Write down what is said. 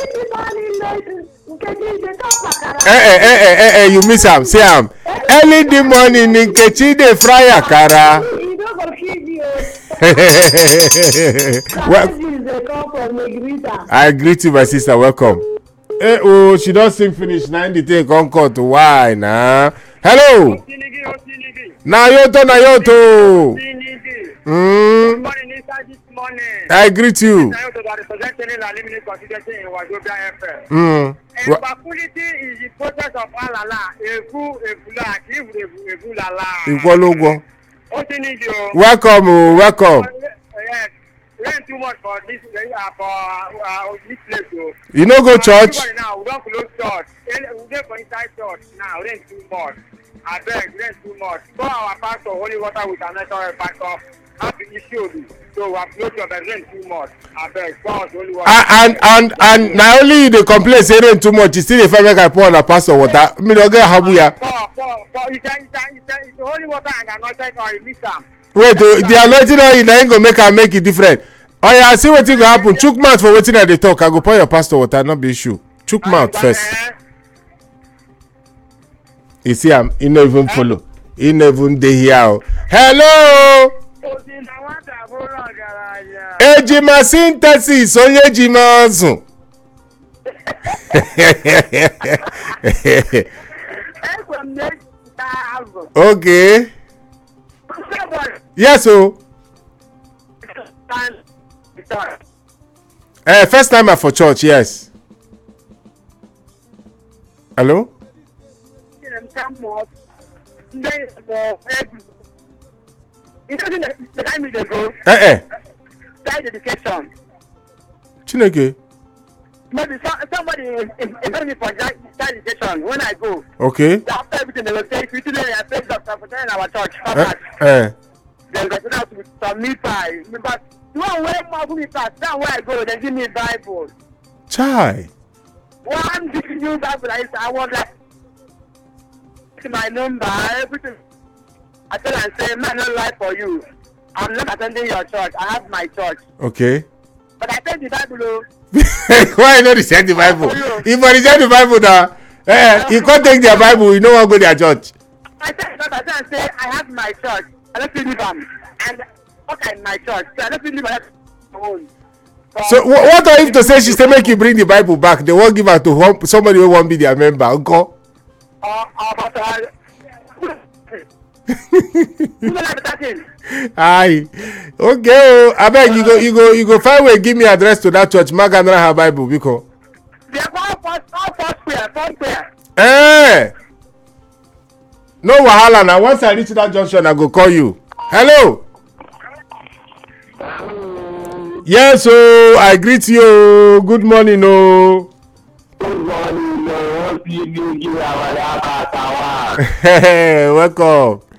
You miss him. See him. Early in the morning, Nkechi dey fry akara. I greet you, my sister. Welcome. Oh, she don't sing finish. 90 Concord. Why nah? Hello. Nayoto. I greet you. Equality is the process of alala. Welcome, welcome. Yes, rent too much for this place. You no go church? Now we don't close church. We go for inside church now. Rent too much. I beg, rent too much. So our pastor, holy water with an natural pastor, have the issue. So we have closed your rent too much. I beg, God, holy water. And not only they complain say rent too much, you still the make I pour on a pastor water. Me don't get habuya. It's holy water and anointed oil. Miss them. Wait, the anointing oil na ain't gonna make it different. Oh yeah, see what go happen. Chook mouth for wetin I dey talk. I go pour your pastor water, not be issue. Chook mouth first. You see, he no even follow. He no even dey here. Hello. Ejima synthesis onye ejima azụ. Okay. Yes, so. First timer for church, yes. Hello? Education. Chineke. Maybe somebody invite me for child education when I go. Okay. After everything they will say, we today I pay doctor for in our church. Then go to some meat pie. But you want way more for me pass. That's where I go. They give me Bible. Chai. One new Bible. I want like my number, everything. I tell and say, man, no lie for you. I'm not attending your church. I have my church. Okay. But I take the Bible. Why not reject the Bible? If I reject the Bible now, you can't take their Bible, you know what go their church. I say, I have my church. I don't believe them. And okay, my church. So I don't believe my own. So what if to say she say make you bring the Bible back? They won't give her to somebody who won't be their member, uncle. Aye. Okay. I beg you go find way give me address to that church. Maganra her Bible because. They are first prayer. No wahala now. Once I reach that junction, I go call you. Hello. Yes, so I greet you. Good morning, no. Good morning, no. Welcome.